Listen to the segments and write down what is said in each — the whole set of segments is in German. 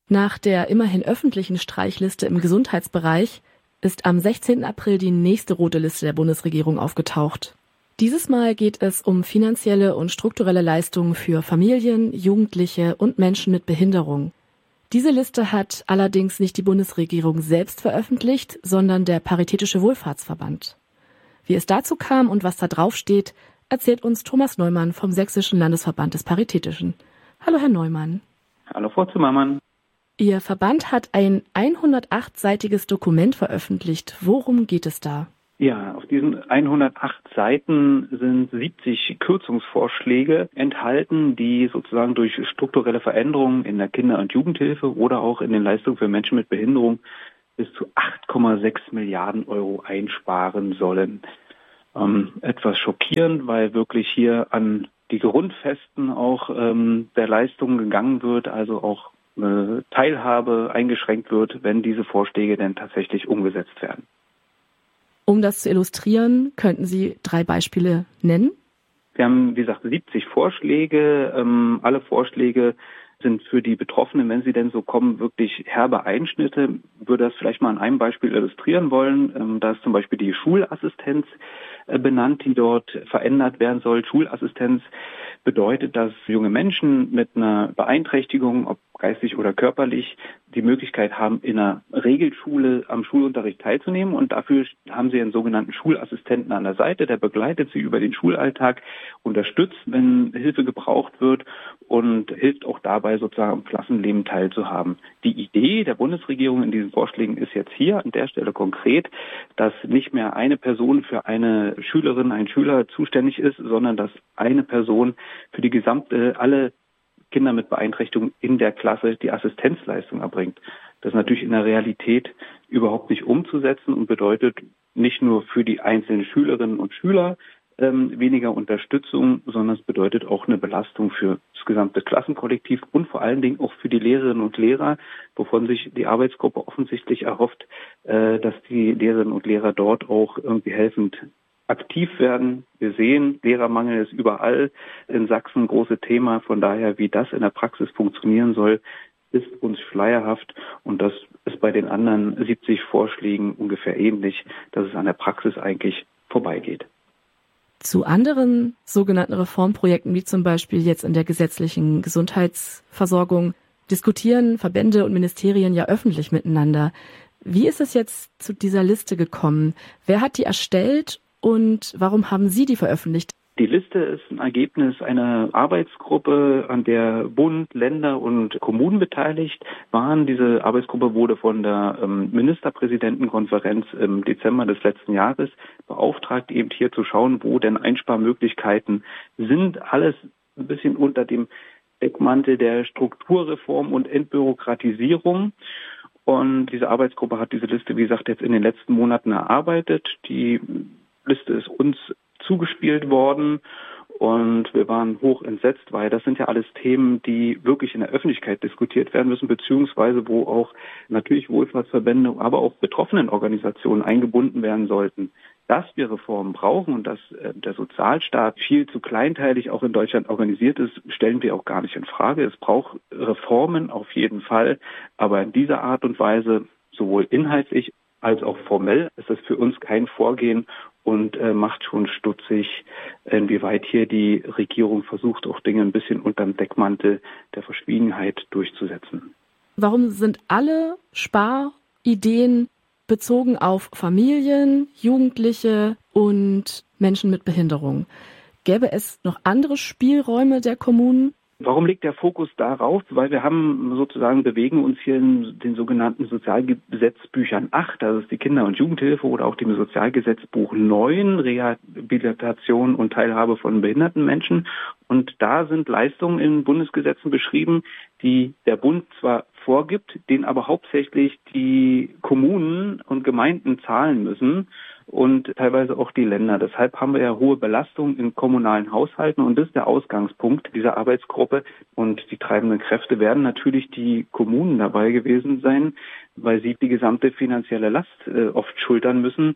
Nach der immerhin öffentlichen Streichliste im Gesundheitsbereich ist am 16. April die nächste rote Liste der Bundesregierung aufgetaucht. Dieses Mal geht es um finanzielle und strukturelle Leistungen für Familien, Jugendliche und Menschen mit Behinderung. Diese Liste hat allerdings nicht die Bundesregierung selbst veröffentlicht, sondern der Paritätische Wohlfahrtsverband. Wie es dazu kam und was da drauf steht, erzählt uns Thomas Neumann vom Sächsischen Landesverband des Paritätischen. Hallo, Herr Neumann. Hallo, Frau Zimmermann. Ihr Verband hat ein 108-seitiges Dokument veröffentlicht. Worum geht es da? Ja, auf diesen 108 Seiten sind 70 Kürzungsvorschläge enthalten, die sozusagen durch strukturelle Veränderungen in der Kinder- und Jugendhilfe oder auch in den Leistungen für Menschen mit Behinderung bis zu 8,6 Milliarden Euro einsparen sollen. Etwas schockierend, weil wirklich hier an die Grundfesten auch der Leistungen gegangen wird, also auch Teilhabe eingeschränkt wird, wenn diese Vorschläge denn tatsächlich umgesetzt werden. Um das zu illustrieren, könnten Sie 3 Beispiele nennen? Wir haben, wie gesagt, 70 Vorschläge. Alle Vorschläge sind für die Betroffenen, wenn sie denn so kommen, wirklich herbe Einschnitte. Ich würde das vielleicht mal an einem Beispiel illustrieren wollen. Da ist zum Beispiel die Schulassistenz benannt, die dort verändert werden soll. Schulassistenz bedeutet, dass junge Menschen mit einer Beeinträchtigung, ob geistig oder körperlich, die Möglichkeit haben, in einer Regelschule am Schulunterricht teilzunehmen. Und dafür haben sie einen sogenannten Schulassistenten an der Seite, der begleitet sie über den Schulalltag, unterstützt, wenn Hilfe gebraucht wird und hilft auch dabei, sozusagen am Klassenleben teilzuhaben. Die Idee der Bundesregierung in diesen Vorschlägen ist jetzt hier an der Stelle konkret, dass nicht mehr eine Person für eine Schülerin, ein Schüler zuständig ist, sondern dass eine Person für die alle Kinder mit Beeinträchtigung in der Klasse die Assistenzleistung erbringt. Das ist natürlich in der Realität überhaupt nicht umzusetzen und bedeutet nicht nur für die einzelnen Schülerinnen und Schüler weniger Unterstützung, sondern es bedeutet auch eine Belastung für das gesamte Klassenkollektiv und vor allen Dingen auch für die Lehrerinnen und Lehrer, wovon sich die Arbeitsgruppe offensichtlich erhofft, dass die Lehrerinnen und Lehrer dort auch irgendwie helfend aktiv werden. Wir sehen, Lehrermangel ist überall in Sachsen ein großes Thema. Von daher, wie das in der Praxis funktionieren soll, ist uns schleierhaft. Und das ist bei den anderen 70 Vorschlägen ungefähr ähnlich, dass es an der Praxis eigentlich vorbeigeht. Zu anderen sogenannten Reformprojekten, wie zum Beispiel jetzt in der gesetzlichen Gesundheitsversorgung, diskutieren Verbände und Ministerien ja öffentlich miteinander. Wie ist es jetzt zu dieser Liste gekommen? Wer hat die erstellt? Und warum haben Sie die veröffentlicht? Die Liste ist ein Ergebnis einer Arbeitsgruppe, an der Bund, Länder und Kommunen beteiligt waren. Diese Arbeitsgruppe wurde von der Ministerpräsidentenkonferenz im Dezember des letzten Jahres beauftragt, eben hier zu schauen, wo denn Einsparmöglichkeiten sind. Alles ein bisschen unter dem Deckmantel der Strukturreform und Entbürokratisierung. Und diese Arbeitsgruppe hat diese Liste, wie gesagt, jetzt in den letzten Monaten erarbeitet. Die Liste ist uns zugespielt worden und wir waren hoch entsetzt, weil das sind ja alles Themen, die wirklich in der Öffentlichkeit diskutiert werden müssen, beziehungsweise wo auch natürlich Wohlfahrtsverbände, aber auch betroffenen Organisationen eingebunden werden sollten. Dass wir Reformen brauchen und dass der Sozialstaat viel zu kleinteilig auch in Deutschland organisiert ist, stellen wir auch gar nicht in Frage. Es braucht Reformen auf jeden Fall, aber in dieser Art und Weise, sowohl inhaltlich als auch formell, ist das für uns kein Vorgehen und macht schon stutzig, inwieweit hier die Regierung versucht, auch Dinge ein bisschen unterm Deckmantel der Verschwiegenheit durchzusetzen. Warum sind alle Sparideen bezogen auf Familien, Jugendliche und Menschen mit Behinderung? Gäbe es noch andere Spielräume der Kommunen? Warum liegt der Fokus darauf? Weil wir bewegen uns hier in den sogenannten Sozialgesetzbüchern 8, das ist die Kinder- und Jugendhilfe oder auch dem Sozialgesetzbuch 9, Rehabilitation und Teilhabe von behinderten Menschen. Und da sind Leistungen in Bundesgesetzen beschrieben, die der Bund zwar vorgibt, den aber hauptsächlich die Kommunen und Gemeinden zahlen müssen und teilweise auch die Länder. Deshalb haben wir ja hohe Belastungen in kommunalen Haushalten und das ist der Ausgangspunkt dieser Arbeitsgruppe. Und die treibenden Kräfte werden natürlich die Kommunen dabei gewesen sein, weil sie die gesamte finanzielle Last oft schultern müssen.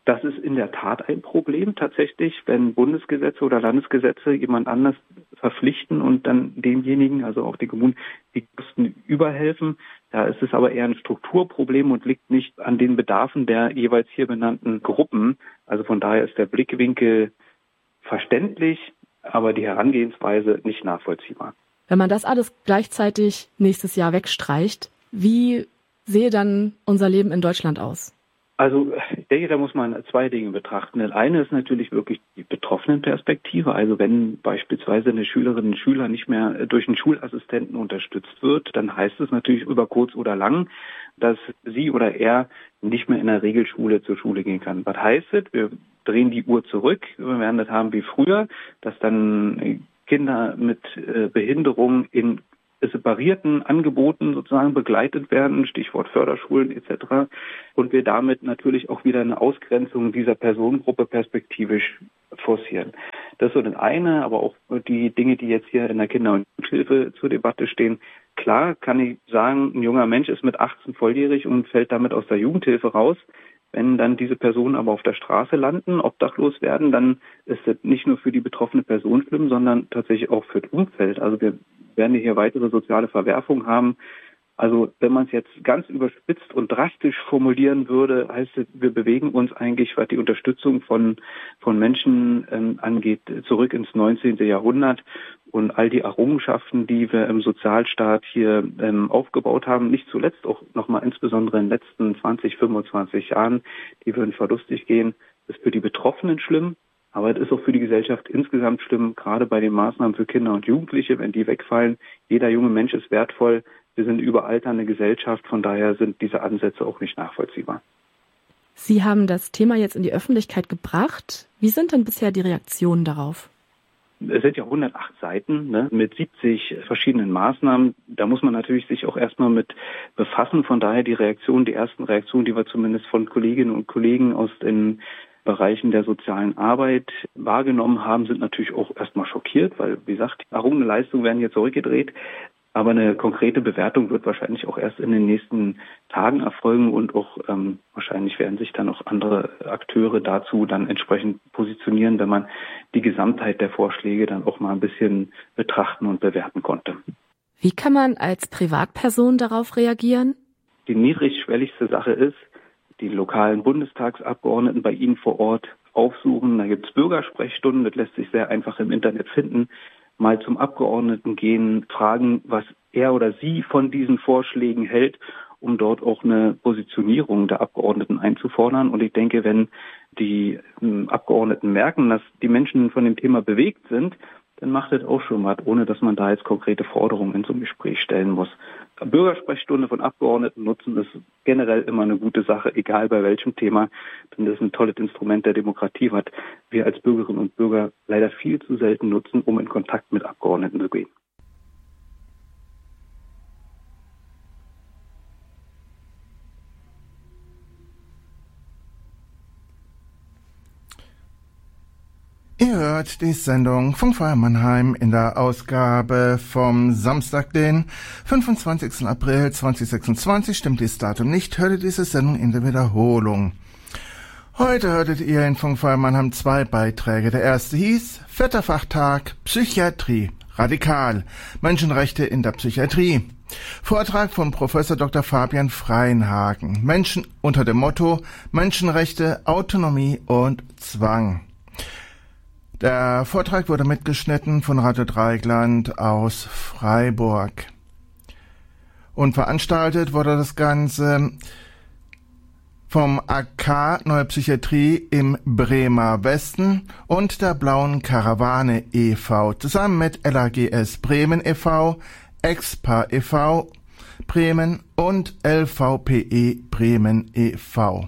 Das ist in der Tat ein Problem tatsächlich, wenn Bundesgesetze oder Landesgesetze jemand anders verpflichten und dann demjenigen, also auch die Kommunen, die Kosten überhelfen. Da ist es aber eher ein Strukturproblem und liegt nicht an den Bedarfen der jeweils hier benannten Gruppen. Also von daher ist der Blickwinkel verständlich, aber die Herangehensweise nicht nachvollziehbar. Wenn man das alles gleichzeitig nächstes Jahr wegstreicht, wie sehe dann unser Leben in Deutschland aus? Also ich denke, da muss man zwei Dinge betrachten. Das eine ist natürlich wirklich die Betroffenenperspektive. Also wenn beispielsweise eine Schülerin, ein Schüler nicht mehr durch einen Schulassistenten unterstützt wird, dann heißt es natürlich über kurz oder lang, dass sie oder er nicht mehr in der Regelschule zur Schule gehen kann. Was heißt es? Wir drehen die Uhr zurück. Wir werden das haben wie früher, dass dann Kinder mit Behinderung in separierten Angeboten sozusagen begleitet werden, Stichwort Förderschulen etc. Und wir damit natürlich auch wieder eine Ausgrenzung dieser Personengruppe perspektivisch forcieren. Das ist so das eine, aber auch die Dinge, die jetzt hier in der Kinder- und Jugendhilfe zur Debatte stehen. Klar kann ich sagen, ein junger Mensch ist mit 18 volljährig und fällt damit aus der Jugendhilfe raus. Wenn dann diese Personen aber auf der Straße landen, obdachlos werden, dann ist das nicht nur für die betroffene Person schlimm, sondern tatsächlich auch für das Umfeld. Also wir werden hier weitere soziale Verwerfungen haben. Also wenn man es jetzt ganz überspitzt und drastisch formulieren würde, heißt es, wir bewegen uns eigentlich, was die Unterstützung von Menschen angeht, zurück ins 19. Jahrhundert. Und all die Errungenschaften, die wir im Sozialstaat hier aufgebaut haben, nicht zuletzt auch nochmal insbesondere in den letzten 20, 25 Jahren, die würden verlustig gehen, ist für die Betroffenen schlimm. Aber es ist auch für die Gesellschaft insgesamt schlimm, gerade bei den Maßnahmen für Kinder und Jugendliche, wenn die wegfallen. Jeder junge Mensch ist wertvoll. Wir sind überalternde Gesellschaft, von daher sind diese Ansätze auch nicht nachvollziehbar. Sie haben das Thema jetzt in die Öffentlichkeit gebracht. Wie sind denn bisher die Reaktionen darauf? Es sind ja 108 Seiten, mit 70 verschiedenen Maßnahmen. Da muss man natürlich sich auch erstmal mit befassen. Von daher die ersten Reaktionen, die wir zumindest von Kolleginnen und Kollegen aus den Bereichen der sozialen Arbeit wahrgenommen haben, sind natürlich auch erstmal schockiert, weil, wie gesagt, die errungenen Leistungen werden hier zurückgedreht. Aber eine konkrete Bewertung wird wahrscheinlich auch erst in den nächsten Tagen erfolgen und auch wahrscheinlich werden sich dann auch andere Akteure dazu dann entsprechend positionieren, wenn man die Gesamtheit der Vorschläge dann auch mal ein bisschen betrachten und bewerten konnte. Wie kann man als Privatperson darauf reagieren? Die niedrigschwelligste Sache ist, die lokalen Bundestagsabgeordneten bei Ihnen vor Ort aufsuchen. Da gibt es Bürgersprechstunden, das lässt sich sehr einfach im Internet finden. Mal zum Abgeordneten gehen, fragen, was er oder sie von diesen Vorschlägen hält, um dort auch eine Positionierung der Abgeordneten einzufordern. Und ich denke, wenn die Abgeordneten merken, dass die Menschen von dem Thema bewegt sind, dann macht das auch schon was, ohne dass man da jetzt konkrete Forderungen in so einem Gespräch stellen muss. Bürgersprechstunde von Abgeordneten nutzen ist generell immer eine gute Sache, egal bei welchem Thema, denn das ist ein tolles Instrument der Demokratie, was wir als Bürgerinnen und Bürger leider viel zu selten nutzen, um in Kontakt mit Abgeordneten zu gehen. Ihr hört die Sendung Funkfeuer Mannheim in der Ausgabe vom Samstag, den 25. April 2026. Stimmt dieses Datum nicht, hört ihr diese Sendung in der Wiederholung. Heute hörtet ihr in Funkfeuer Mannheim 2 Beiträge. Der erste hieß Vetterfachtag Psychiatrie. Radikal. Menschenrechte in der Psychiatrie. Vortrag von Professor Dr. Fabian Freienhagen. Menschen unter dem Motto Menschenrechte, Autonomie und Zwang. Der Vortrag wurde mitgeschnitten von Radio Dreieckland aus Freiburg. Und veranstaltet wurde das Ganze vom AK Neue Psychiatrie im Bremer Westen und der Blauen Karawane e.V. zusammen mit LAGS Bremen e.V., EXPA e.V. Bremen und LVPE Bremen e.V.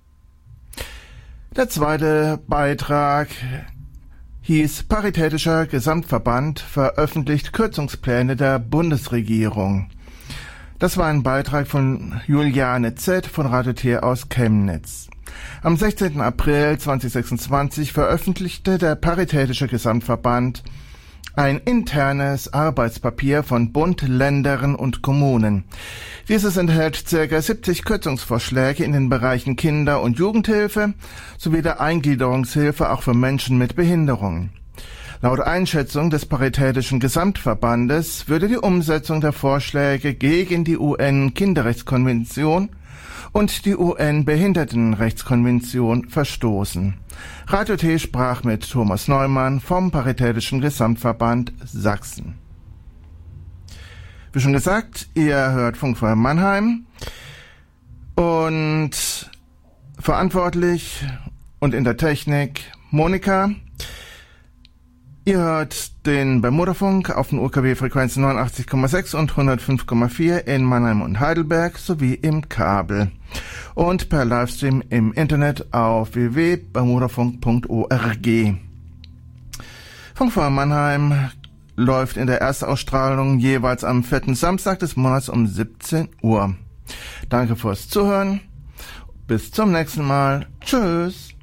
Der zweite Beitrag hieß Paritätischer Gesamtverband veröffentlicht Kürzungspläne der Bundesregierung. Das war ein Beitrag von Juliane Z. von Radio Tier aus Chemnitz. Am 16. April 2026 veröffentlichte der Paritätische Gesamtverband Ein internes Arbeitspapier von Bund, Ländern und Kommunen. Dieses enthält ca. 70 Kürzungsvorschläge in den Bereichen Kinder- und Jugendhilfe sowie der Eingliederungshilfe auch für Menschen mit Behinderungen. Laut Einschätzung des Paritätischen Gesamtverbandes würde die Umsetzung der Vorschläge gegen die UN-Kinderrechtskonvention und die UN-Behindertenrechtskonvention verstoßen. Radio T sprach mit Thomas Neumann vom Paritätischen Gesamtverband Sachsen. Wie schon gesagt, ihr hört Funkfeuer Mannheim und verantwortlich und in der Technik Monika. Ihr hört den Bermudafunk auf den UKW-Frequenzen 89,6 und 105,4 in Mannheim und Heidelberg sowie im Kabel und per Livestream im Internet auf www.bermudafunk.org. Funkfeuer Mannheim läuft in der Erstausstrahlung jeweils am 4. Samstag des Monats um 17 Uhr. Danke fürs Zuhören. Bis zum nächsten Mal. Tschüss.